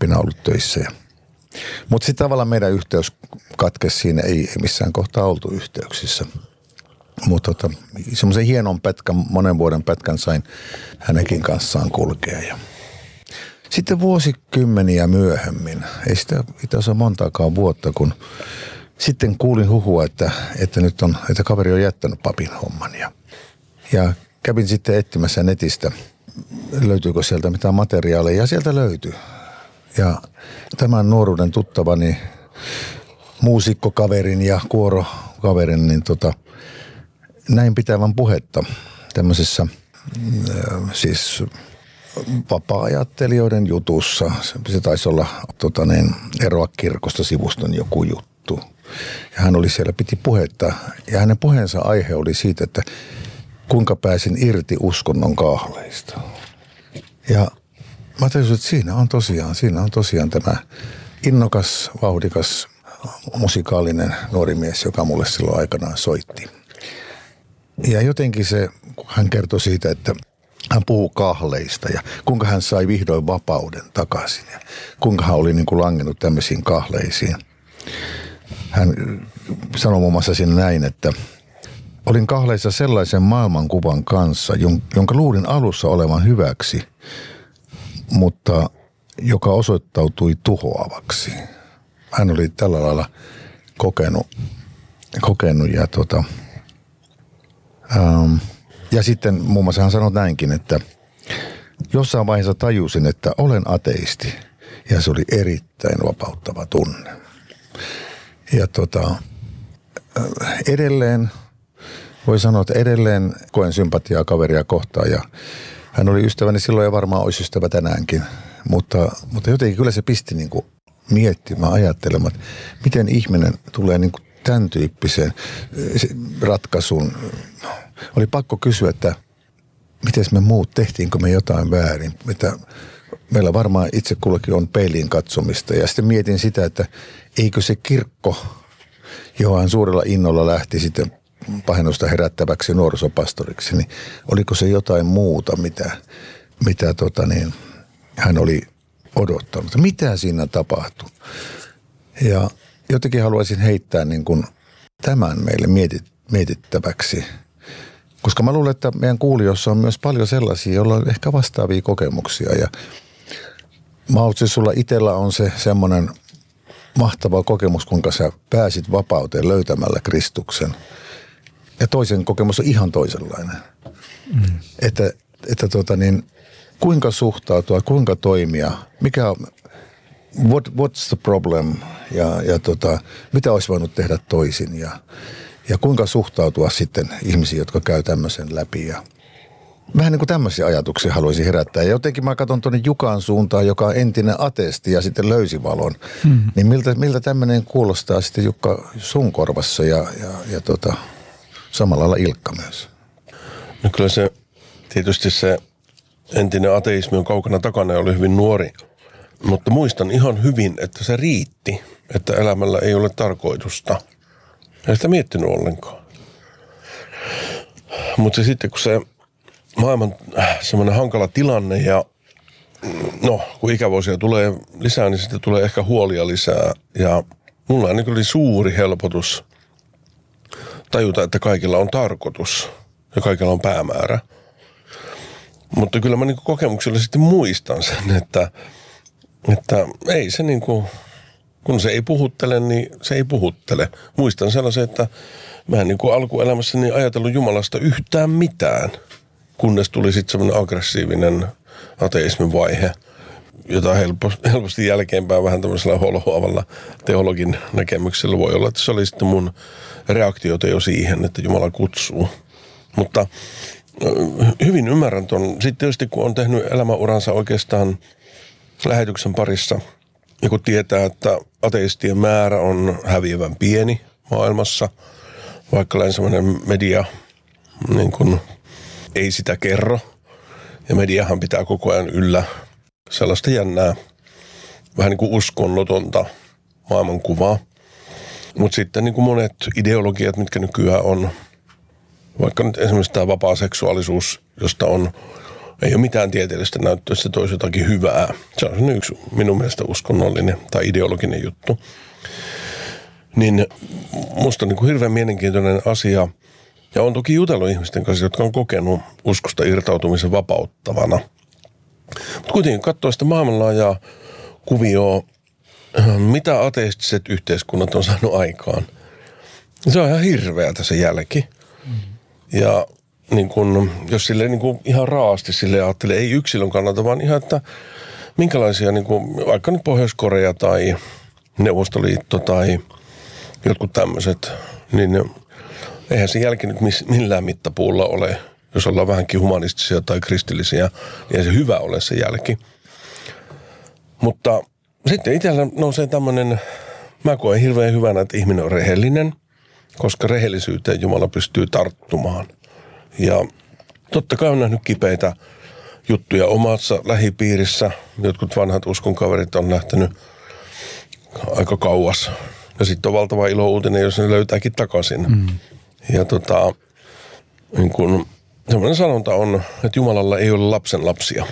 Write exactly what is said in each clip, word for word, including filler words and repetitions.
pappina ollut töissä. Mutta sitten tavallaan meidän yhteys katkesi siinä, ei, ei missään kohtaa oltu yhteyksissä. Mutta tota, semmoisen hienon pätkän, monen vuoden pätkän sain hänenkin kanssaan kulkea. Ja sitten vuosikymmeniä myöhemmin, ei sitä itse asiassa montaakaan vuotta, kun sitten kuulin huhua, että, että nyt on, että kaveri on jättänyt papin homman. Ja, ja kävin sitten etsimässä netistä, löytyykö sieltä mitään materiaaleja, ja sieltä löytyi. Ja tämän nuoruuden tuttavani, muusikkokaverin ja kuorokaverin, niin tota, näin pitävän puhetta tämmöisessä siis vapaa-ajattelijoiden jutussa. Se taisi olla tota niin, Eroa kirkosta -sivuston joku juttu. Ja hän oli siellä, piti puhetta, ja hänen puheensa aihe oli siitä, että kuinka pääsin irti uskonnon kahleista. Ja mä tajusin, että siinä on tosiaan, siinä on tosiaan tämä innokas, vauhdikas, musikaalinen nuori mies, joka mulle silloin aikanaan soitti. Ja jotenkin se, kun hän kertoi siitä, että hän puhuu kahleista ja kuinka hän sai vihdoin vapauden takaisin ja kuinka hän oli niin kuin langennut tämmöisiin kahleisiin. Hän sanoi muun muassa siinä näin, että olin kahleissa sellaisen maailmankuvan kanssa, jonka luulin alussa olevan hyväksi, mutta joka osoittautui tuhoavaksi. Hän oli tällä lailla kokenut, kokenut ja tota, ähm, ja sitten muun muassa hän sanoi näinkin, että jossain vaiheessa tajusin, että olen ateisti ja se oli erittäin vapauttava tunne. Ja tota, edelleen, voi sanoa, että edelleen koen sympatiaa kaveria kohtaan ja hän oli ystäväni silloin ja varmaan olisi ystävä tänäänkin, mutta, mutta jotenkin kyllä se pisti niin kuin miettimään, ajattelemaan, että miten ihminen tulee niin kuin tämän tyyppiseen ratkaisuun. Oli pakko kysyä, että miten me muut, tehtiinkö me jotain väärin, että meillä varmaan itse kullakin on peiliin katsomista ja sitten mietin sitä, että eikö se kirkko, johon hän suurella innolla lähti sitten pahennusta herättäväksi nuorisopastoriksi, niin oliko se jotain muuta, mitä, mitä tota niin, hän oli odottanut. Mitä siinä tapahtui? Ja jotenkin haluaisin heittää niin kuin tämän meille mietit, mietittäväksi, koska mä luulen, että meidän kuulijoissa on myös paljon sellaisia, joilla on ehkä vastaavia kokemuksia. Ja mä haluaisin, sulla itsellä on se semmoinen mahtava kokemus, kuinka sä pääsit vapauteen löytämällä Kristuksen. Ja toisen kokemus on ihan toisenlainen. Mm. Että, että tota niin, kuinka suhtautua, kuinka toimia, mikä on, what, what's the problem ja, ja tota, mitä olisi voinut tehdä toisin ja, ja kuinka suhtautua sitten ihmisiin, jotka käy tämmöisen läpi. Ja vähän niin kuin tämmöisiä ajatuksia haluaisin herättää. Ja jotenkin mä katson tuonne Jukan suuntaan, joka on entinen ateisti ja sitten löysi valon. Mm. Niin miltä, miltä tämmöinen kuulostaa sitten Jukka sun korvassa ja, ja, ja tota, samalla lailla Ilkka myös? No kyllä se, tietysti se entinen ateismi on kaukana takana ja oli hyvin nuori. Mutta muistan ihan hyvin, että se riitti, että elämällä ei ole tarkoitusta. En sitä miettinyt ollenkaan. Mutta se sitten kun se maailman semmoinen hankala tilanne ja no kun ikävuosia tulee lisää, niin sitten tulee ehkä huolia lisää. Ja mulla ainakin oli suuri helpotus tajuta, että kaikilla on tarkoitus ja kaikilla on päämäärä. Mutta kyllä mä niin kuin kokemuksella sitten muistan sen, että, että ei se niin kuin, kun se ei puhuttele, niin se ei puhuttele. Muistan sellaisen, että mä en niin kuin alkuelämässäni ajatellut Jumalasta yhtään mitään, kunnes tuli sitten semmoinen aggressiivinen ateismin vaihe, jota helposti jälkeenpäin vähän tämmöisellä holhoavalla teologin näkemyksellä voi olla, että se oli sitten mun reaktiota jo siihen, että Jumala kutsuu. Mutta hyvin ymmärrän ton. Sitten tietysti kun on tehnyt elämäuransa oikeastaan lähetyksen parissa ja kun tietää, että ateistien määrä on häviävän pieni maailmassa, vaikka länsimainen media niin kun ei sitä kerro. Ja mediahan pitää koko ajan yllä sellaista jännää, vähän niin kuin uskonnotonta maailmankuvaa. Mutta sitten niin kuin monet ideologiat, mitkä nykyään on, vaikka nyt esimerkiksi tämä vapaa seksuaalisuus, josta on ei ole mitään tieteellistä näyttöä, että se toisi jotakin hyvää. Se on yksi minun mielestä uskonnollinen tai ideologinen juttu. Niin musta on niin kuin hirveän mielenkiintoinen asia. Ja on toki jutellut ihmisten kanssa, jotka on kokenut uskosta irtautumisen vapauttavana. Mutta kuitenkin katsoo sitä maailmanlaajaa kuvioa, mitä ateistiset yhteiskunnat on saanut aikaan. Se on ihan hirveätä se jälki. Mm. Ja niin kun, jos silleen niin kun ihan raasti sille ajattelee, ei yksilön kannalta, vaan ihan, että minkälaisia, niin kun, vaikka nyt Pohjois-Korea tai Neuvostoliitto tai jotkut tämmöiset, niin eihän se jälki nyt millään mittapuulla ole. Jos ollaan vähänkin humanistisia tai kristillisiä, niin ei se hyvä ole se jälki. Mutta sitten itsellä nousee tämmöinen, mä koen hirveän hyvänä, että ihminen on rehellinen, koska rehellisyyteen Jumala pystyy tarttumaan. Ja totta kai on nähnyt kipeitä juttuja omassa lähipiirissä. Jotkut vanhat uskonkaverit on lähtenyt aika kauas. Ja sitten on valtava ilo uutinen, jos ne löytääkin takaisin. Mm. Ja tota, niin kun semmoinen sanonta on, että Jumalalla ei ole lapsen lapsia.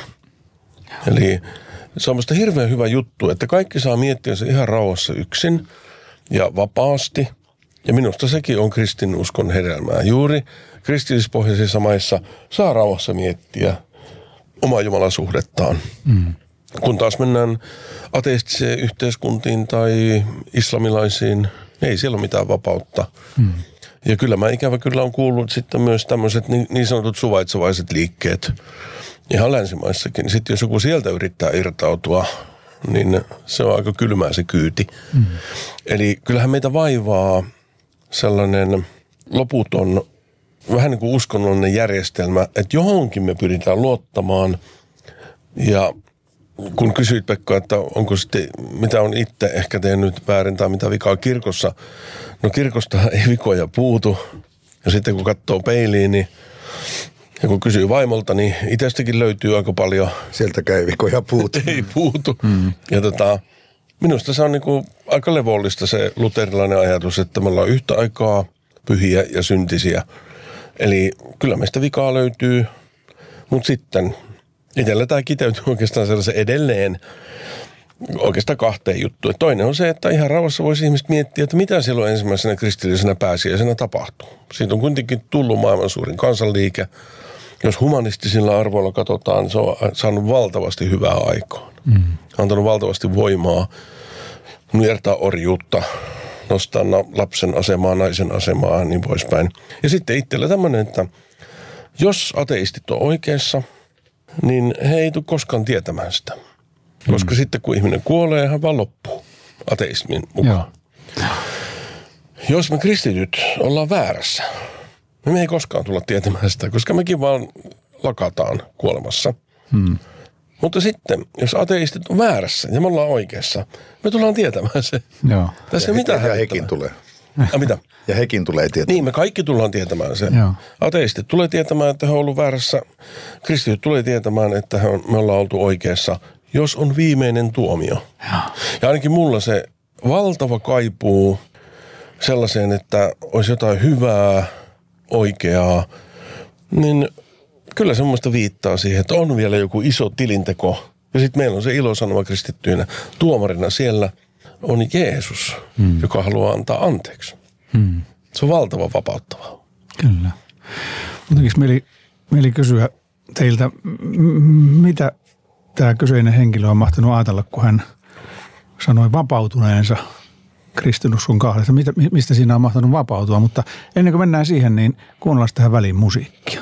Eli se on musta hirveän hyvä juttu, että kaikki saa miettiä se ihan rauhassa yksin ja vapaasti. Ja minusta sekin on kristinuskon hedelmää. Juuri kristillispohjaisissa maissa saa rauhassa miettiä omaa jumalasuhdettaan. Mm. Kun taas mennään ateistiseen yhteiskuntiin tai islamilaisiin, ei siellä ole mitään vapautta. Mm. Ja kyllä mä ikävä kyllä on kuullut sitten myös tämmöiset niin, niin sanotut suvaitsevaiset liikkeet ihan länsimaissakin. Sitten jos joku sieltä yrittää irtautua, niin se on aika kylmää se kyyti. Mm. Eli kyllähän meitä vaivaa sellainen loputon, vähän niin kuin uskonnollinen järjestelmä, että johonkin me pyritään luottamaan. Ja kun kysyit, Pekka, että onko sitten, mitä on itse ehkä tehnyt väärin tai mitä vikaa kirkossa, no kirkosta ei vikoja puutu. Ja sitten kun katsoo peiliin, niin ja kun kysyy vaimolta, niin itsestäkin löytyy aika paljon. Sieltäkään ei vikoja puutu. Ei puutu. Mm. Ja tota, minusta se on niin kuin aika levollista se luterilainen ajatus, että me ollaan yhtä aikaa pyhiä ja syntisiä. Eli kyllä meistä vikaa löytyy, mutta sitten itsellä tämä kiteytyy oikeastaan sellaisen edelleen oikeastaan kahteen juttuun. Toinen on se, että ihan rauhassa voisi ihmiset miettiä, että mitä silloin ensimmäisenä kristillisenä pääsiäisenä tapahtuu. Siitä on kuitenkin tullut maailman suurin kansanliike. Jos humanistisilla arvoilla katsotaan, se on saanut valtavasti hyvää aikaan. Mm. Antanut valtavasti voimaa nujertaa orjuutta, nostaa lapsen asemaa, naisen asemaa ja niin poispäin. Ja sitten itsellä tämmöinen, että jos ateistit on oikeassa, niin he ei tule koskaan tietämään sitä. Koska mm. sitten kun ihminen kuolee, hän vaan loppuu ateismin mukaan. Joo. Jos me kristityt ollaan väärässä, me ei koskaan tulla tietämään sitä, koska mekin vaan lakataan kuolemassa. Mm. Mutta sitten, jos ateistit on väärässä ja me ollaan oikeassa, me tullaan tietämään se. Joo. Tässä ei mitään ja hekin tulee. Ja mitä? Ja hekin tulee tietämään. Niin, me kaikki tullaan tietämään se. Joo. Ateistit tulee tietämään, että he on ollut väärässä. Kristityt tulee tietämään, että he on, me ollaan oltu oikeassa, jos on viimeinen tuomio. Joo. Ja ainakin mulla se valtava kaipuu sellaiseen, että olisi jotain hyvää, oikeaa, niin kyllä se mun mielestä viittaa siihen, että on vielä joku iso tilinteko. Ja sitten meillä on se ilosanoma kristittyinä. Tuomarina siellä on Jeesus, hmm. joka haluaa antaa anteeksi. Hmm. Se on valtavan vapauttavaa. Kyllä. Muutenkin mieli, mieli kysyä teiltä, m- mitä tämä kyseinen henkilö on mahtanut ajatella, kun hän sanoi vapautuneensa kristinuskon kahdesta. Mistä siinä on mahtanut vapautua, mutta ennen kuin mennään siihen, niin kuunnellaan tähän väliin musiikkia.